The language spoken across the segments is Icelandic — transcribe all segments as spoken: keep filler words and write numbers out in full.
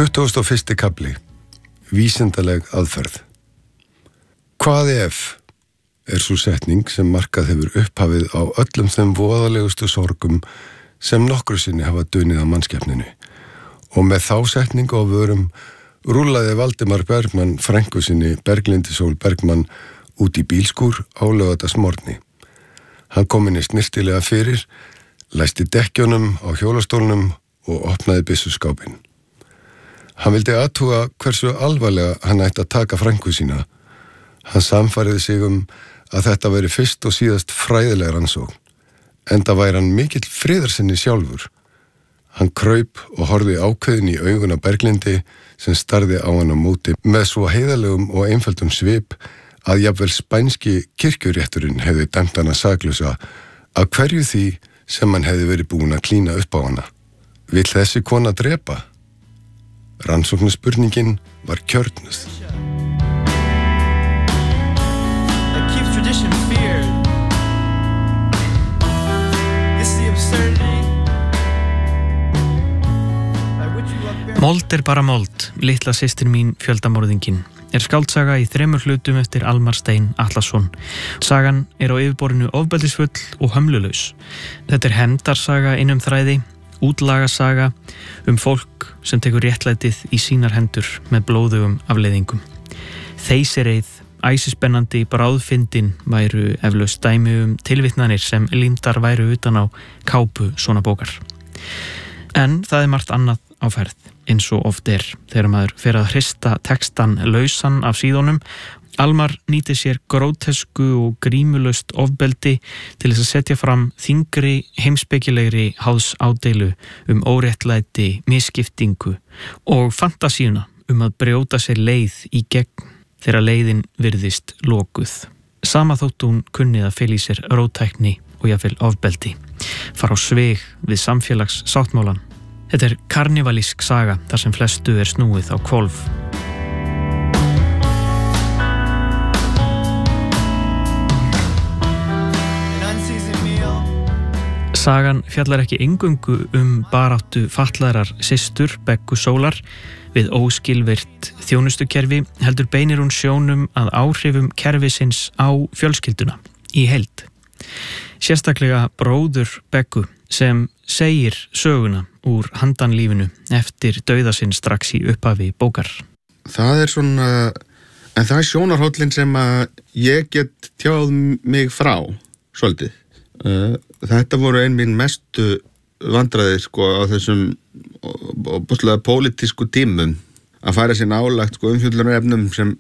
tuttugasti og fyrsti kafli. Vísindaleg aðferð. Hvað ef er sú setning sem markað hefur upphafið á öllum þeim voðalegustu sorgum sem nokkru sinni hafa dunið á mannskepninu. Og með þá setningu á vörum rúllaði Valdimar Bergmann frænku sinni Berglindi Sól Bergmann út í bílskúr á laugardagsmorgni. Hann kom henni snirtilega fyrir, læsti dekkjunum á hjólastólnum og opnaði byssuskápinn. Hann vildi athuga hversu alvarlega hann ætti að taka frænku sína. Hann samfæriði sig um að þetta væri fyrst og síðast fræðileg rannsókn, enda væri hann mikill friðarsinni sjálfur. Hann kraup og horfði ákveðin í augun á Berglindi sem starði á hann á móti með svo heiðarlegum og einföldum svip að jafnvel spænski kirkjurétturinn hefði dæmt hana saklausa af hverju því sem hann hefði verið búin að klína upp á hana. Vill þessi kona drepa? Rannsóknarspurningin var kjörnuð. Mold er bara mold, litla systir mín fjöldamorðingin, er skáldsaga í þremur hlutum eftir Almar Stein Atlason. Sagan er á yfirborðinu ofbeldisfull og hömlulaus. Þetta er hefndarsaga innum þræði, útlagasaga um fólk sem tekur réttlætið í sínar hendur með blóðugum afleiðingum. Þeysireið, æsispennandi bráðfyndin væru eflaust dæmi um tilvitnanir sem límdar væru utan á kápu svona bókar. En það er margt annað á ferð, eins og oft er þegar maður fer að hrista textan lausan af síðunum. Almar nýtir sér grótesku og grímulaust ofbeldi til þess að setja fram þyngri, heimspekilegri háðsádeilu um óréttlæti, misskiptingu og fantasíuna um að brjóta sér leið í gegn þegar leiðin virðist lokuð. Sama þótt hún kunnið að fela í sér róttækni og jafnvel ofbeldi, fara á svig við samfélags sáttmálan. Þetta er karnivalísk saga þar sem flestu er snúið á hvolf. Sagan fjallar ekki eingöngu um baráttu fatlaðrar systur Beggu Sólar við óskilvirt þjónustukerfi, heldur beinir hún sjónum að áhrifum kerfisins á fjölskylduna í heild. Sérstaklega bróður Beggu sem segir söguna úr handanlífinu eftir dauða sinn strax í upphafi bókar. Það er svona, en það er sjónarhóllinn sem að ég get tjáð mig frá, svolítið. Þetta voru ein mín mestu vandræðir sko á þessum bústlega pólitísku tímum að færa sér nálagt sko umfjöllunarefnum sem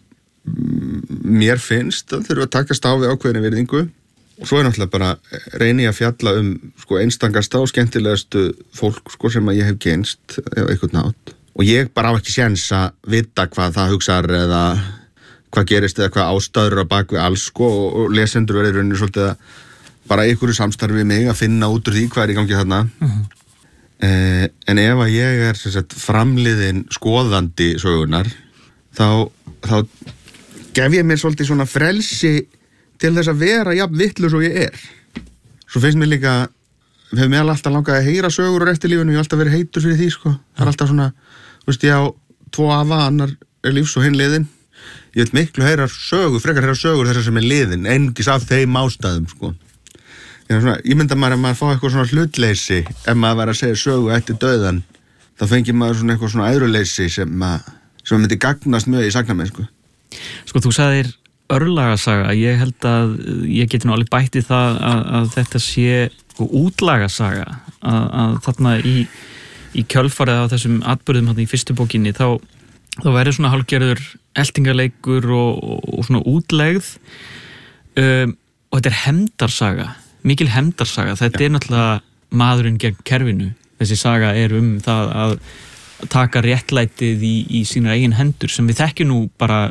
mér finnst að þurfa að takast á við ákveðinni virðingu. Og svo er náttúrulega bara reyni að fjalla um sko einstangasta og skemmtilegastu fólk sko sem að ég hef kynst eða eitthvað nátt. Og ég bara á ekki séns að vita hvað það hugsar eða hvað gerist eða hvað ástæður á bak við alls sko og, og lesendur verður rauninni svolítið að bara einhverju samstarfi við mig að finna út úr því hvað er í gangi þarna. Uh-huh. eh, en ef að ég er sem sagt framliðin skoðandi sögunar þá, þá gef ég mér svolítið svona frelsi til þess að vera jafn vitlaus og ég er. Svo finnst mér líka, við hefum mér alltaf langað að heyra sögur úr eftirlífinu, ég hef alltaf verið heitur fyrir því, sko. Það er alltaf svona, þú veist, ég á tvo afa, annar er lífs og hinn liðin. Ég vil miklu heyra sögur, frekar heyra sögur þessar sem er liðin, engis af þeim ástæðum, sko. Ég, svona, ég mynda maður að maður fá eitthvað svona hlutleysi, ef maður var að segja sögu eftir dauðan, þá fengi maður svona eitthvað svona æðruleysi sem, að, sem myndi gagnast mjög í sagnamennsku. Sko, þú sagðir örlagasaga, ég held að ég geti nú alveg bætti það að, að þetta sé útlagasaga að, að þarna í, í kjölfarið á þessum atburðum þarna í fyrstu bókinni þá, þá verður svona hálfgerður eltingarleikur og, og, og svona útlegð um, og þetta er hefndarsaga, mikil hefndarsaga. Þetta er náttúrulega maðurinn gegn kerfinu. Þessi saga er um það að taka réttlætið í, í sínar eigin hendur sem við þekkjum nú bara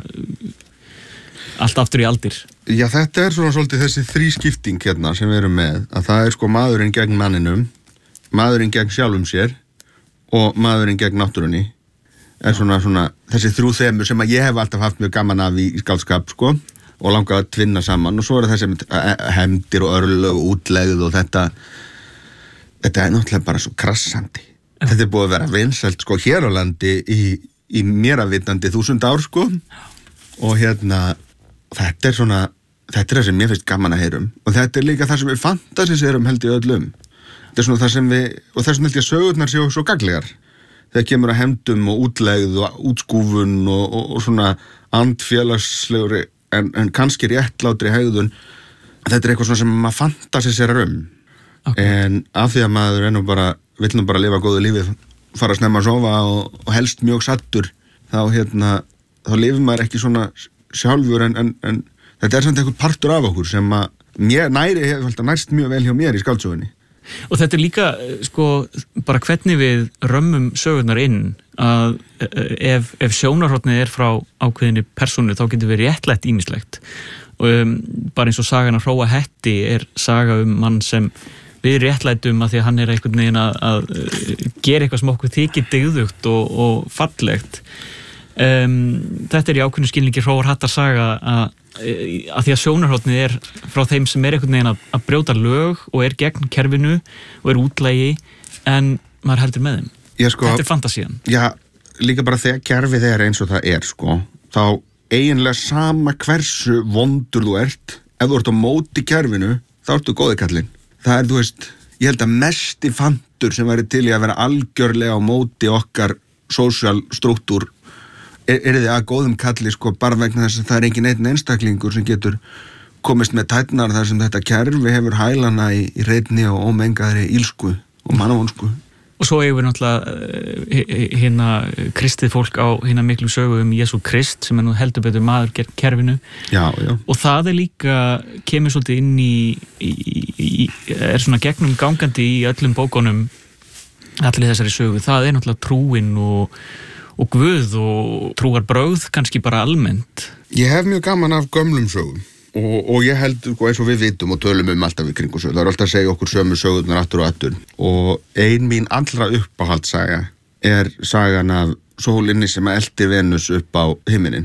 allt aftur í aldir. Já, þetta er svona svolítið þessi þrískipting hérna sem við erum með, að það er sko maðurinn gegn manninum, maðurinn gegn sjálfum sér og maðurinn gegn náttúrunni. Er svona, svona þessi þrjú þemur sem að ég hef alltaf haft mjög gaman af í skáldskap, sko, og langað að tvinna saman. Og svo er þessi hefndir og örlög og útlegð og þetta, þetta er náttúrulega bara svo krassandi. Þetta er búið að vera vinsælt sko hér á landi í, í mér að vitandi þúsund ár sko og hérna þetta er svona, þetta er það sem mér finnst gaman að heyrum og þetta er líka það sem við fantasíserum held í öllum. Þetta er svona það sem við, og þessum held ég að sögurnar séu svo gagnlegar. Þegar kemur að hefndum og útlegð og útskúfun og, og, og svona andfélagslegri en, en kannski réttlátri hegðun. Þetta er eitthvað svona sem maður fantasíserar um. Okay. En af því að maður er nú bara, vill nú bara lifa góðu lífi, fara að snemma að sofa og, og helst mjög sattur, þá hérna, þá lifir maður ekki svona sjálfur en, en, en þetta er samt eitthvað partur af okkur sem að mér, næri hefur alltaf nærst mjög vel hjá mér í skáldsögunni. Og þetta er líka, sko, bara hvernig við römmum sögurnar inn að ef, ef sjónarhornið er frá ákveðinni persónu þá getur við réttlætt ýmislegt. Og um, bara eins og sagan af Hróa hetti er saga um mann sem við réttlætum að því að hann er einhvern veginn að, að gera eitthvað sem okkur þykir dygðugt og, og fallegt. Um, þetta er í ákveðinu skilningi Hróar hattar saga að að því að sjónarhornið er frá þeim sem er einhvern veginn að, að brjóta lög og er gegn kerfinu og er útlægi en maður heldur með þeim. Já, sko, þetta er fantasían. Já, líka bara þegar kerfið er eins og það er sko, þá eiginlega sama hversu vondur þú ert, ef þú ert á móti kerfinu, þá ertu góði kallinn. Það er, þú veist, ég held að mesti fantur sem væri til í að vera algjörlega á móti okkar social struktúr er, er þið að góðum kalli sko bara vegna þess að það er engin einn einstaklingur sem getur komist með tætnar þar sem þetta kerfi hefur hælana í, í reyni og ómengaðri ílsku og mannavonsku. Og svo eigum við náttúrulega hérna kristið fólk á hérna miklu sögu um Jesú Krist sem er nú heldur betur maður gegn kerfinu. Já, já. Og það er líka, kemur svolítið inn í, í, í er svona gegnum gangandi í öllum bókunum allir þessari sögu. Það er náttúrulega trúin og, og guð og trúar brögð kannski bara almennt. Ég hef mjög gaman af gömlum sögum. Og, og ég held, eins og við vitum og tölum um alltaf í kringu sögur, það er alltaf að segja okkur sömu sögurnar aftur og aftur og ein mín allra uppáhaldssaga er sagan af sólinni sem elti Venus upp á himinin.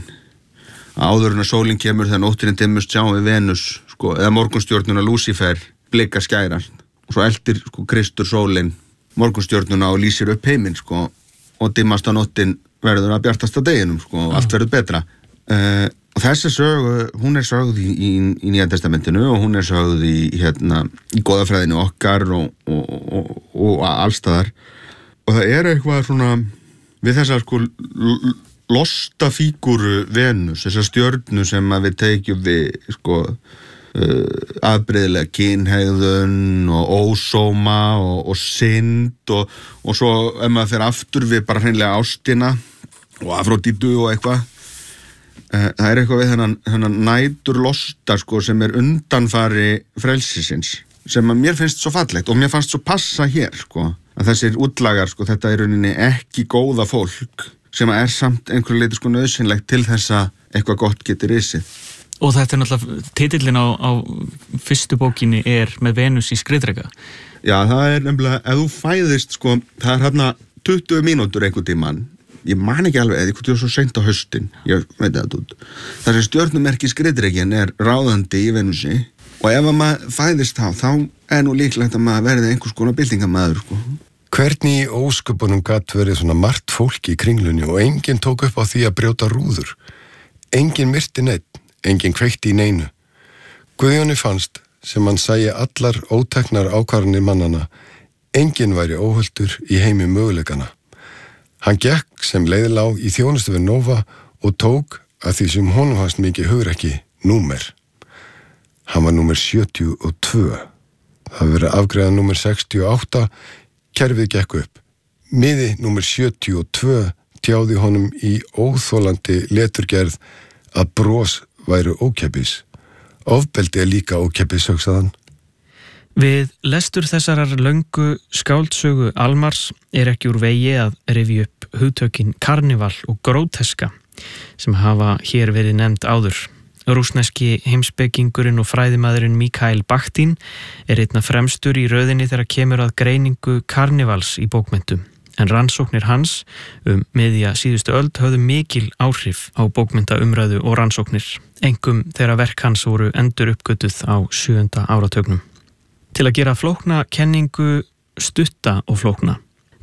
Áður en að sólin kemur þegar nóttin dimmust sjáum við Venus, sko, eða morgunstjörnuna Lúsífer blika skærast og svo eltir sko, Kristur sólin morgunstjörnuna og lýsir upp heiminn sko, og dimmast á nóttin verður að bjartasta deginum sko, og allt verður betra. Uh, og þessi sögu, hún er sögð í, í, í Nýja testamentinu og hún er sögð í, hérna, í goðafræðinu okkar og, og, og, og allstaðar og það er eitthvað svona við þessar sko losta fígúru Venus, þessar stjörnu sem að við tekjum við sko uh, afbrigðilega kynhegðun og ósóma og, og synd og, og svo ef maður fer aftur við bara hreinlega ástina og Afrodítu og eitthvað. Það er eitthvað við þennan, þennan nætur losta sko sem er undanfari frelsisins sem að mér finnst svo fallegt og mér fannst svo passa hér sko að þessir útlagar sko þetta er rauninni ekki góða fólk sem er samt einhverju leiti sko nauðsynlegt til þess að eitthvað gott getur risið. Og þetta er náttúrulega titillin á, á fyrstu bókinni er með Venus í skriðdreka. Já, það er nefnilega, ef þú fæðist sko, það er hérna tuttugu mínútur einhvern tímann. Ég man ekki alveg, eða ég er svo seint á haustin, ég veit það út. Það sem stjörnumerki skriðdrekinn er ráðandi í Venusi og ef maður fæðist þá, þá er nú líklegt að maður verði einhvers konar byltingamaður, sko. Hvernig í ósköpunum gat verið svona margt fólki í kringlunni og enginn tók upp á því að brjóta rúður? Enginn myrti neitt, enginn kveikti í neinu. Guðjóni fannst, sem hann sæi allar óteknar ákvarðanir mannana, enginn væri óhultur í heimi möguleikana. Hann gekk sem leiðilá í þjónustu við Nova og tók að því sem honum fannst mikið hugrekki númer. Hann var númer sjötíu og tvö. Það verið afgreiða númer sextíu og átta, kerfið gekk upp. Miði númer sjötíu og tvö tjáði honum í óþolandi leturgerð að bros væru ókeppis. Ofbeldi er líka ókeppis, hugsaðan. Við lestur þessarar löngu skáldsögu Almars er ekki úr vegi að rifja upp hugtökin karnival og gróteska sem hafa hér verið nefnd áður. Rússneski heimspekingurinn og fræðimaðurinn Mikhail Bakhtin er einna fremstur í röðinni þegar kemur að greiningu karnivals í bókmenntum. En rannsóknir hans um miðja síðustu öld höfðu mikil áhrif á bókmenntaumræðu og rannsóknir, einkum þegar verk hans voru endur uppgötuð á sjöunda áratugnum. Til að gera flókna kenningu stutta og flókna,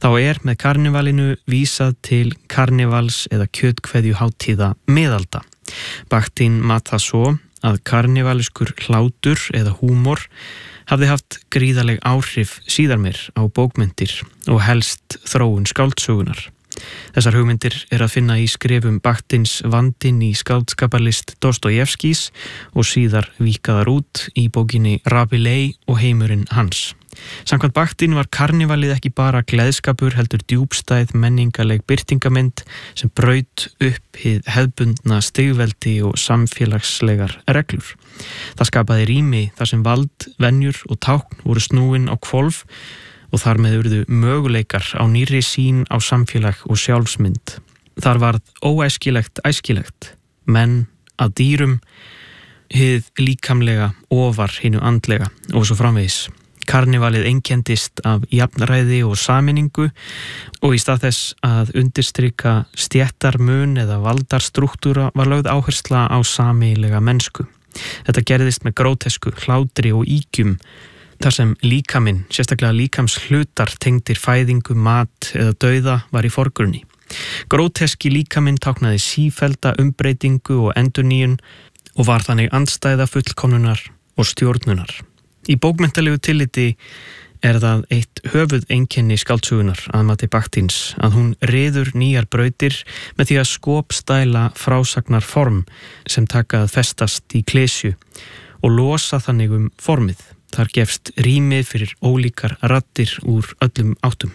Þá er með karnevalinu vísað til karnevals eða kjötkveðju hátíða miðalda. Bakhtin mat það svo að karnevaliskur hlátur eða húmor hafði haft gríðaleg áhrif síðar meir á bókmyndir og helst þróun skáldsögunar. Þessar hugmyndir er að finna í skrifum Bakhtins Vandinn í skáldskaparlist Dostojevskís og síðar víkkaðar út í bókinni Rabelais og heimurinn hans. Samkvæmt Bakhtin var karnevalið ekki bara gleðskapur heldur djúpstæð menningaleg birtingamynd sem braut upp hið hefðbundna stigveldi og samfélagslegar reglur. Það skapaði rými þar sem vald, venjur og tákn voru snúin á hvolf og þar með urðu möguleikar á nýrri sýn á samfélag og sjálfsmynd. Þar varð óæskilegt æskilegt, menn að dýrum, hið líkamlega ofar hinu andlega og svo framvegis. Karnevalið einkendist af jafnræði og sameiningu og í stað þess að undirstrika stéttarmun eða valdarstrúktúra var lögð áhersla á sameiginlega mennsku. Þetta gerðist með grótesku, hlátri og íkjum, þar sem líkaminn, sérstaklega líkams hlutar tengdir fæðingu, mat eða dauða var í forgrunni. Gróteski líkaminn táknaði sífellda umbreytingu og endurnýjun og var þannig andstæða fullkomnunar og stjórnunar. Í bókmenntalegu tilliti er það eitt höfuð einkenni skáldsögunar að mati Bakhtins að hún ryður nýjar brautir með því að skopstæla frásagnar form sem taka að festast í klesju og losa þannig um formið. Þar gefst rýmið fyrir ólíkar raddir úr öllum áttum.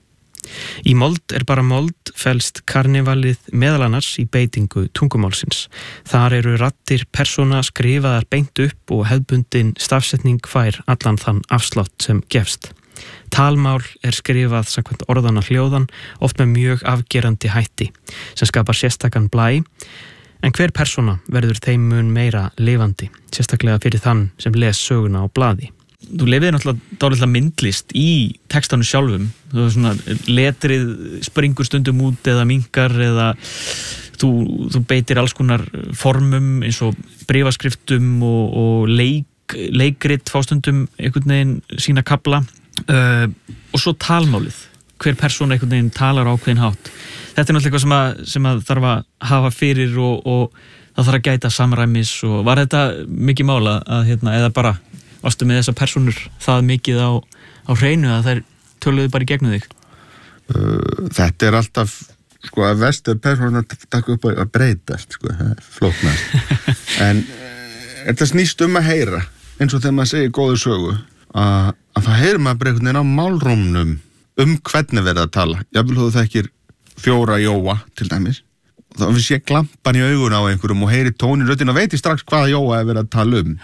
Í mold er bara mold felst karnevalið meðal annars í beitingu tungumálsins. Þar eru raddir persóna skrifaðar beint upp og hefðbundin stafsetning fær allan þann afslátt sem gefst. Talmál er skrifað samkvæmt orðana hljóðan, oft með mjög afgerandi hætti, sem skapar sérstakan blæ, en hver persóna verður þeim mun meira lifandi, sérstaklega fyrir þann sem les söguna á blaði. Þú lefiði náttúrulega dálítið myndlist í textanu sjálfum. Þú er svona, letrið springur stundum út eða minkar eða þú, þú beitir alls konar formum eins og bréfaskriftum og, og leik, leikrit fá stundum einhvern veginn sína kafla uh, og svo talmálið. Hver persóna einhvern veginn talar á ákveðinn hátt. Þetta er náttúrulega eitthvað sem að, sem að þarf að hafa fyrir og, og það þarf að gæta samræmis og var þetta mikið mála að hérna, eða bara varstu með þessar persónur það mikið á, á hreinu að þær töluðu bara í gegnum þig? Uh, þetta er alltaf, sko, að vestu persónur taka upp að breytast, sko, flóknast. En uh, þetta snýst um að heyra, eins og þegar maður segir góðu sögu, að, að það heyrir maður bara einhvern veginn á málrómnum um hvernig verið að tala. Jafnvel þú þekkir fjóra Jóa, til dæmis. Þá við sé glampan í augun á einhverjum og heyri tónin röddin og veit ég strax hvaða Jóa er verið að tala um.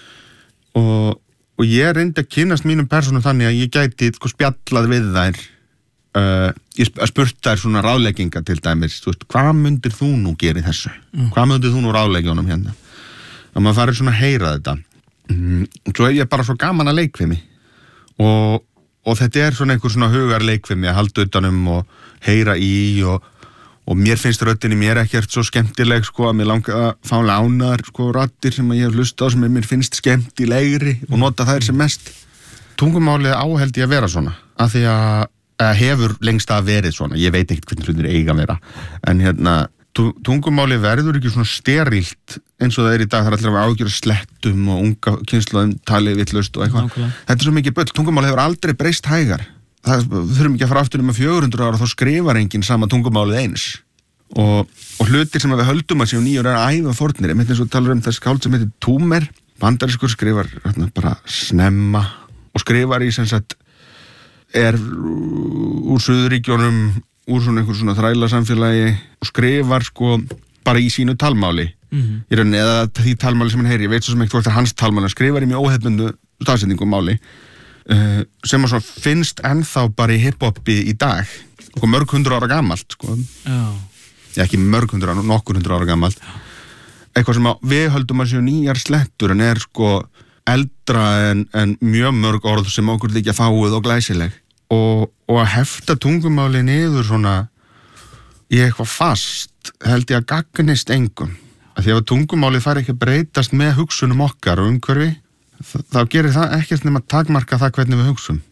Og, og ég reyndi að kynnast mínum persónum þannig að ég gæti sko, spjallað við þær uh, ég spurt þær svona ráðlegginga til dæmis, þú veist, hvað myndir þú nú gera í þessu? Mm. Hvað myndir þú nú ráðleggjónum hérna? Að maður farið svona að heyra þetta. Mm, svo er ég bara svo gaman að leikfimi og, og þetta er svona einhver svona hugar leikfimi að halda utanum og heyra í og Og mér finnst röddinni mér ekkert svo skemmtileg, sko, að mér langar að fá lánar, sko, raddir sem ég hef hlustað á sem mér finnst skemmtilegri og nota þær sem mest. Tungumálið áheld ég að vera svona, af því að, að hefur lengst að verið svona. Ég veit ekkert hvernig hlutir eiga að vera. En hérna, tungumálið verður ekki svona sterilt eins og það er í dag. Það er allir að ágjöra slettum og unga kynslaðum talið vitlaust og eitthvað. Nákvæmlega. Þetta er svo mikið bull. Tungumálið hefur aldrei breyst hægar. Það þurfum ekki að fara aftur um að fjögur hundruð ára þá skrifar enginn sama tungumálið eins og, og hlutir sem við höldum að séu nýjur er að æfa fornir ég myndi eins og tala um þess skáld sem heitir Túmer bandarískur skrifar hérna, bara snemma og skrifar í sem sagt er úr Suðuríkjónum úr svona einhver svona þræla samfélagi og skrifar sko bara í sínu talmáli mm-hmm. í rauninni eða því talmáli sem hann heyri ég veit svo sem ekkert hvort er hans talmáli hann skrifar í mjög óhefbundu stafsetningum máli Uh, sem að svo finnst ennþá bara í hip-hopi í dag og mörg hundur ára gamalt sko. oh. Já, ekki mörg hundur ára, nokkur hundur ára gamalt oh. eitthvað sem að við höldum að séu nýjar slettur en er sko eldra en, en mjög mörg orð sem okkur þykja fáið og glæsileg og, og að hefta tungumáli niður svona í eitthvað fast held ég að gagnist engum að því að tungumálið fær ekki að breytast með hugsunum okkar og umhverfi þá gerir það ekkert nema að takmarka það hvernig við hugsum.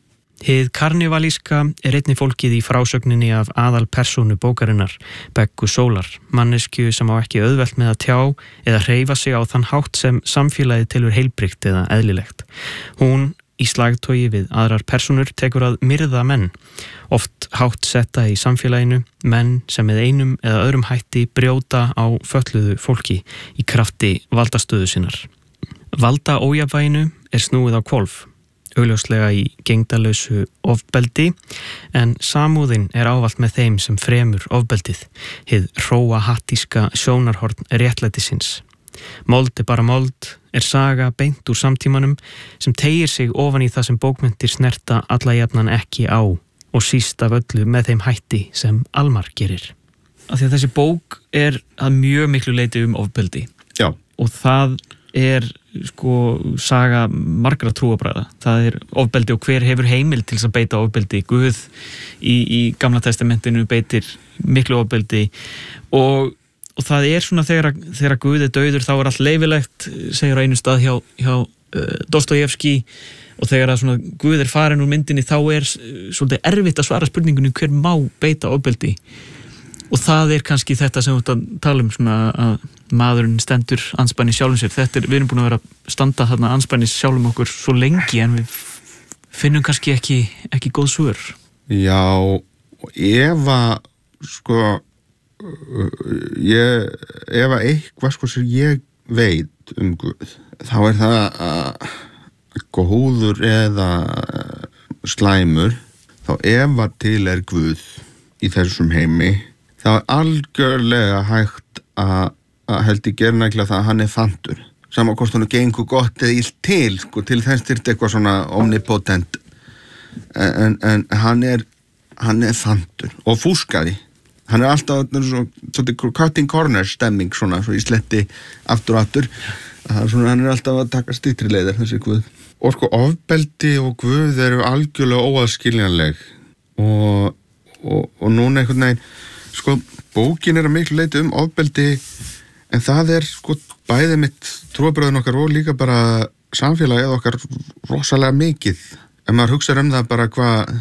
Hið karnivalíska er einnig fólkið í frásögninni af aðal persónu bókarinnar, Beggu Sólar, manneskju sem á ekki auðvelt með að tjá eða hreyfa sig á þann hátt sem samfélagið telur heilbrigt eða eðlilegt. Hún, í slagtogi við aðrar persónur, tekur að myrða menn, oft hátt setta í samfélaginu, menn sem með einum eða öðrum hætti brjóta á fötluðu fólki í krafti valdastöðu sinnar. Valda ójafnvæginu er snúið á hvolf, augljóslega í gegndarlausu ofbeldi, en samúðin er ávallt með þeim sem fremur ofbeldið, hið hróa hattíska sjónarhorn réttlætisins. Mold er bara mold er saga beint úr samtímanum sem teygir sig ofan í það sem bókmenntir snerta alla jafnan ekki á og síst af öllu með þeim hætti sem Almar gerir. Af því að þessi bók er að mjög miklu leyti um ofbeldi. Já. Og það er sko saga margra trúarbragða. Það er ofbeldi og hver hefur heimild til þess að beita ofbeldi. Guð í, í Gamla testamentinu beitir miklu ofbeldi og Og það er svona þegar, þegar Guð er dauður þá er allt leyfilegt, segir á einu stað hjá, hjá uh, Dostojevski, og þegar að svona Guð er farin úr myndinni þá er uh, svolítið erfitt að svara spurningunni hver má beita ofbeldi. Og það er kannski þetta sem við ætlum að tala um, svona að maðurinn stendur andspænis sjálfum sér. Þetta er, við erum búin að vera að standa þarna andspænis sjálfum okkur svo lengi en við finnum kannski ekki, ekki góð svör. Já, ef að sko ég, ef að eitthvað sko sem ég veit um Guð, þá er það að góður eða slæmur, þá ef að til er Guð í þessum heimi, þá er algjörlega hægt að, að held í gernægla það að hann er fantur. Sama hvort hann gengur gott eða illt til, sko, til þess styrt eitthvað svona omnipotent, en, en hann er hann er fantur og fúskaði. Hann er alltaf svona cutting corner stemming svona, svo í sletti aftur og aftur. Svona, hann er alltaf að taka styttri leiðir, þessi Guð. Og sko ofbeldi og Guð eru algjörlega óaðskiljanleg og, og, og núna einhvern veginn, sko bókin er að miklu leyti um ofbeldi en það er sko bæði mitt trúarbröðin okkar og líka bara samfélagið okkar rosalega mikið. Ef maður hugsa um það bara hvað,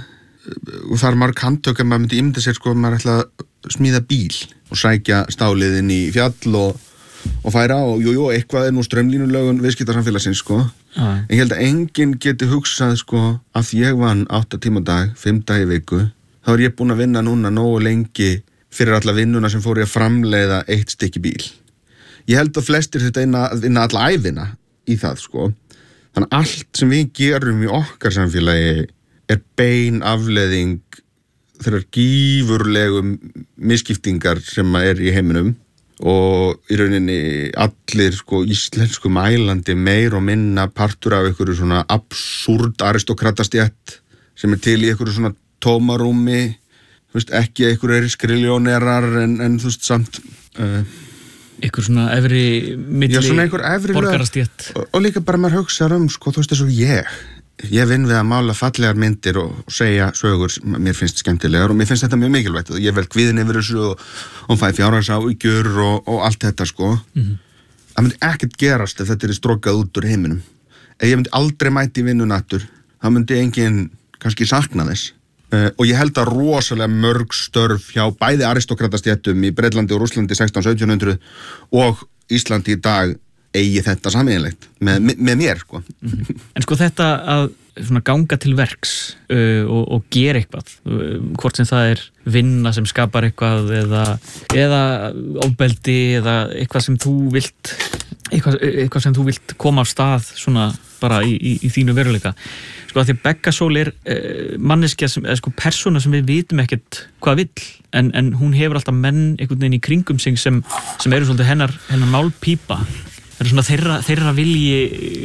og það er marg handtök ef maður myndi ímynda sér sko, maður ætla að smíða bíl og sækja stálið inn í fjall og, og færa og jú, jú, eitthvað er nú strömlínulögun viðskiptasamfélagsins sko. Ah. En ég held að enginn geti hugsað sko að ég vann átta tíma á dag, fimm dag í viku, þá er ég búin að vinna núna nógu lengi fyrir alla vinnuna sem fór ég að framleiða eitt stykki bíl. Ég held að flestir þetta vinna, vinna alla ævina í það sko. Þannig að allt sem við gerum í okkar samfélagi er bein afleiðing þeirrar gífurlegum misskiptingar sem er í heiminum og í rauninni allir sko íslensku mælandi meir og minna partur af einhverju svona absúrd aristokratastjætt sem er til í einhverju svona tómarúmi, þú veist, ekki einhverju skriljónerar en, en þú veist samt uh, einhver svona efri milli borgarastjætt og, og líka bara maður hugsa um sko, þú veist þessu ég Ég vinn við að mála fallegar myndir og segja sögur sem mér finnst skemmtilegar og mér finnst þetta mjög mikilvægt og ég vel kviðin yfir þessu og, og fæ fjárhagsáhyggjur og, og allt þetta sko. Mm-hmm. Það myndi ekkert gerast ef þetta er strókað út úr heiminum. Ef ég myndi aldrei mæti í vinnuna aftur, þá myndi enginn kannski sakna þess. Uh, og ég held að rosalega mörg störf hjá bæði aristokratastjættum í Bretlandi og Rússlandi sextán sautján hundruð og Íslandi í dag eigi þetta sameiginlegt með, með, með mér sko. Mm-hmm. En sko þetta að svona ganga til verks uh, og, og gera eitthvað, uh, hvort sem það er vinna sem skapar eitthvað eða, eða ofbeldi eða eitthvað sem þú vilt eitthvað, eitthvað sem þú vilt koma af stað svona bara í, í, í þínu veruleika. Sko að því Begga Sól er uh, manneskja sem, eða sko persóna sem við vitum ekkert hvað vill en, en hún hefur alltaf menn einhvern veginn í kringum sig sem, sem eru svolítið hennar, hennar málpípa. Það er svona þeirra, þeirra vilji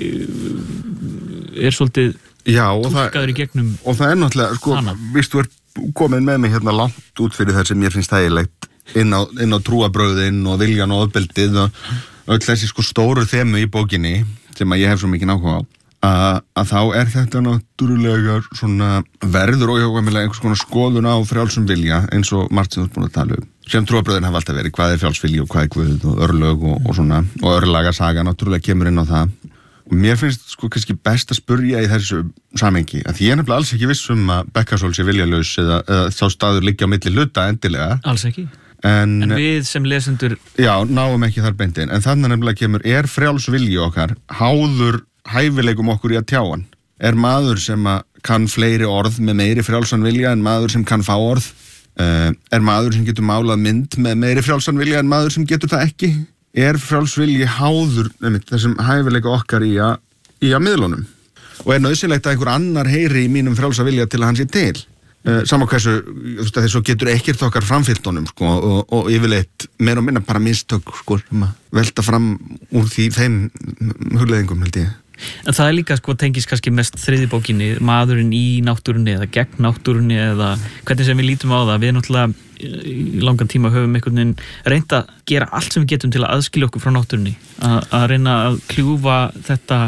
er svolítið túlkaður í gegnum og það er náttúrulega, sko, víst þú ert komin með mig hérna langt út fyrir það sem ég finnst þægilegt inn á, inn á trúabröðin og viljan og ofbeldið og öll þessi sko stóru þemu í bókinni sem að ég hef svo mikið áhuga á að, að þá er þetta náttúrulega svona verður og hjókvæmilega einhvers konar skoðun á frjálsum vilja eins og margt sem þú ert búin að tala um sem trúabröðin hafa alltaf verið, hvað er frjálsvilji og hvað er Guð og örlög og, og svona, og örlaga saga náttúrulega kemur inn á það Og mér finnst sko kannski best að spurja í þessu samhengi, að ég er nefnilega alls ekki viss um að Bekkasól sé viljalaus eða, eða þá staður liggja á milli hluta endilega. Alls ekki. En, en við sem lesendur... Já, náum ekki þar beintin, en þannig nefnilega kemur, er frjáls vilji okkar háður hæfileikum okkur í að tjá hann? Er maður sem að kann fleiri orð með meiri frjálsan vilja en maður sem kann fá orð? Uh, er maður sem getur málað mynd með meiri frjálsan vilja en maður sem getur það ekki? Er frjáls vilji háður nefnir, þessum hæfileika okkar í að, í að miðlunum? Og er nauðsynlegt að einhver annar heyri í mínum frjálsa vilja til að hann sé til? Uh, sama hversu, þú veist að þessu getur ekkert okkar framfyllt honum, sko, og, og yfirleitt meira og minna bara mistök, sko, velta fram úr því þeim hugleiðingum, held ég. En það er líka, sko, tengis kannski mest þriðju bókinni, maðurinn í náttúrunni eða gegn náttúrunni eða hvernig sem við lítum á það. Við náttúrulega í langan tíma höfum einhvern veginn reynt að gera allt sem við getum til að aðskilja okkur frá náttúrunni. Að, að reyna að kljúfa þetta,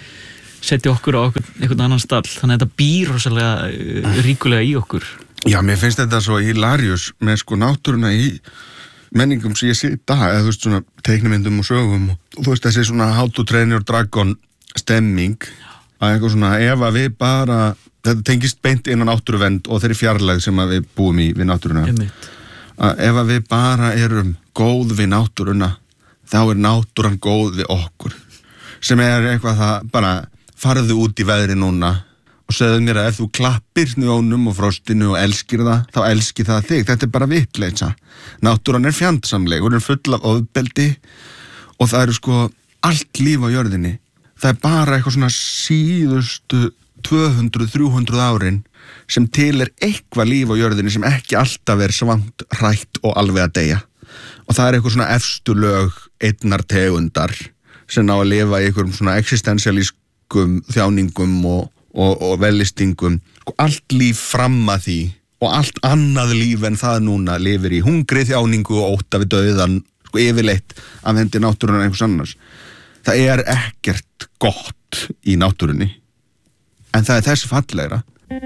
setja okkur á okkur, einhvern annan stall. Þannig að þetta býr rosalega ríkulega í okkur. Já, mér finnst þetta svo hilarious með sko náttúruna í menningum sem ég sé í dag, eða þú veist svona teiknimyndum og sögum og þú veist þessi svona How to Train Your Dragon stemming, að eitthvað svona ef að við bara, þetta tengist beint innan náttúruvernd og þeirri fjarlægð sem að við búum í við náttúruna, að ef að við bara erum góð við náttúruna, þá er náttúran góð við okkur, sem er eitthvað það bara farðu út í veðri núna og segðu mér að ef þú klappir snjónum og frostinu og elskir það, þá elskir það þig. Þetta er bara vitleysa. Náttúran er fjandsamleg, hún er full af ofbeldi og það eru sko allt líf á jörðinni. Það er bara eitthvað svona síðustu tvö hundruð til þrjú hundruð árin sem til er eitthvað líf á jörðinni sem ekki alltaf er svangt, hrætt og alveg að deyja. Og það er eitthvað svona efstu lög einnar tegundar sem ná að lifa í einhverjum svona existentialískum þjáningum og, og, og velistingum. Allt líf fram að því og allt annað líf en það núna lifir í hungri, þjáningu og ótta við dauðan, sko yfirleitt af hendi náttúrunar einhvers annars. Það er ekkert gott í náttúrunni, en það er þess fallegra.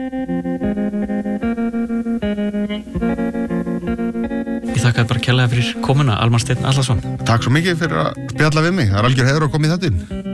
Ég þakka bara kærlega fyrir komuna, Almar Steinn Atlason. Takk svo mikið fyrir að spjalla við mig, það er algjör heiður að koma í þetta inn.